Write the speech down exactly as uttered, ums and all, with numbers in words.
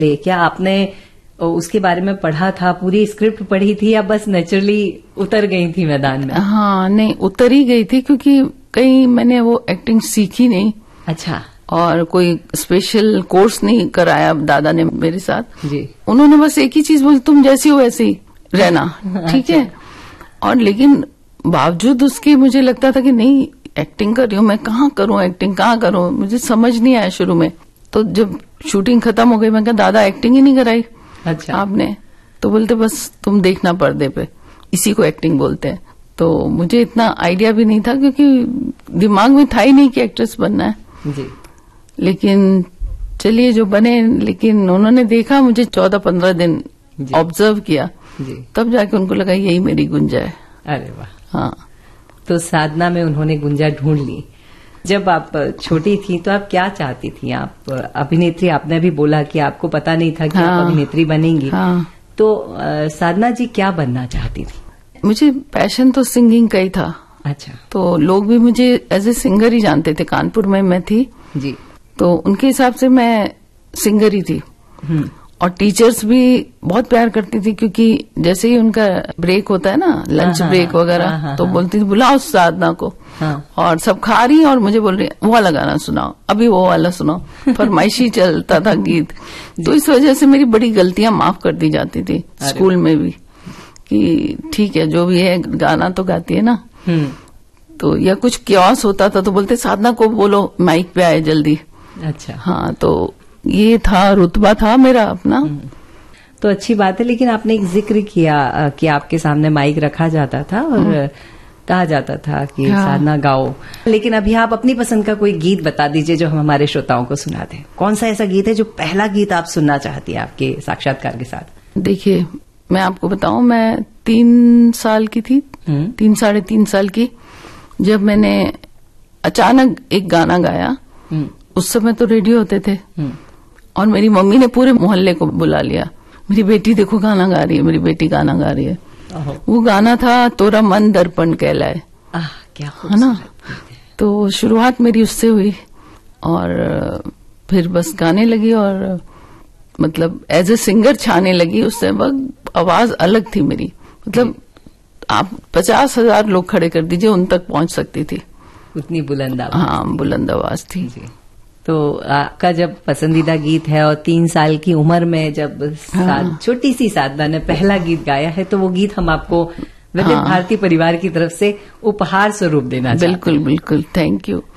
क्या आपने उसके बारे में पढ़ा था, पूरी स्क्रिप्ट पढ़ी थी या बस नेचुरली उतर गई थी मैदान में? हाँ, नहीं उतर ही गई थी, क्योंकि कहीं मैंने वो एक्टिंग सीखी नहीं। अच्छा। और कोई स्पेशल कोर्स नहीं कराया दादा ने मेरे साथ जी। उन्होंने बस एक ही चीज बोली, तुम जैसी हो वैसे ही रहना, ठीक है। और लेकिन बावजूद उसके मुझे लगता था कि नहीं, एक्टिंग कर रही हूँ मैं, कहाँ करूँ एक्टिंग, कहाँ करूँ, मुझे समझ नहीं आया शुरू में। तो जब शूटिंग खत्म हो गई, मैं कहा दादा एक्टिंग ही नहीं कराई अच्छा आपने, तो बोलते बस तुम देखना पर्दे पे, इसी को एक्टिंग बोलते हैं। तो मुझे इतना आइडिया भी नहीं था, क्योंकि दिमाग में था ही नहीं कि एक्ट्रेस बनना है जी। लेकिन चलिए जो बने, लेकिन उन्होंने देखा मुझे चौदह पंद्रह दिन ऑब्जर्व किया जी। तब जाके उनको लगा यही मेरी गुंजा है। अरे वाह। हाँ, तो साधना में उन्होंने गुंजा ढूंढ ली। जब आप छोटी थी तो आप क्या चाहती थी? आप अभिनेत्री, आपने भी बोला कि आपको पता नहीं था कि हाँ, आप अभिनेत्री बनेंगी। हाँ। तो आ, साधना जी क्या बनना चाहती थी? मुझे पैशन तो सिंगिंग का ही था। अच्छा। तो लोग भी मुझे एज ए सिंगर ही जानते थे, कानपुर में मैं थी जी। तो उनके हिसाब से मैं सिंगर ही थी। और टीचर्स भी बहुत प्यार करती थी, क्योंकि जैसे ही उनका ब्रेक होता है ना, लंच ब्रेक वगैरह, तो बोलती थी बुलाओ साधना को। हाँ। और सब खा रही और मुझे बोल रही वो वाला गाना सुनाओ, अभी वो वाला सुनाओ, फरमाइशी चलता था गीत। तो इस वजह से मेरी बड़ी गलतियां माफ कर दी जाती थी स्कूल में भी, कि ठीक है जो भी है गाना तो गाती है ना। तो या कुछ क्योस होता था तो बोलते साधना को बोलो माइक पे आए जल्दी। अच्छा। हाँ, तो ये था, रुतबा था मेरा अपना। तो अच्छी बात है। लेकिन आपने एक जिक्र किया कि आपके सामने माइक रखा जाता था और कहा जाता था कि हाँ। साधना गाओ। लेकिन अभी आप अपनी पसंद का कोई गीत बता दीजिए जो हम हमारे श्रोताओं को सुना दें। कौन सा ऐसा गीत है जो पहला गीत आप सुनना चाहती है आपके साक्षात्कार के साथ? देखिए, मैं आपको बताऊं, मैं तीन साल की थी, तीन साढ़े तीन साल की, जब मैंने अचानक एक गाना गाया। उस समय तो रेडियो होते थे और मेरी मम्मी ने पूरे मोहल्ले को बुला लिया, मेरी बेटी देखो गाना गा रही है, मेरी बेटी गाना गा रही है। वो गाना था तोरा मन दर्पण कहलाए। आह, क्या है ना। तो शुरुआत मेरी उससे हुई और फिर बस गाने लगी और मतलब एज ए सिंगर छाने लगी। उससे वक्त आवाज अलग थी मेरी, मतलब आप पचास हजार लोग खड़े कर दीजिए उन तक पहुंच सकती थी, उतनी बुलंद आवाज। हाँ, बुलंद आवाज थी जी। तो आपका जब पसंदीदा गीत है और तीन साल की उम्र में जब हाँ। छोटी सी साधना ने पहला गीत गाया है, तो वो गीत हम आपको विविध हाँ। भारती परिवार की तरफ से उपहार स्वरूप देना चाहते हैं। बिल्कुल बिल्कुल, थैंक यू।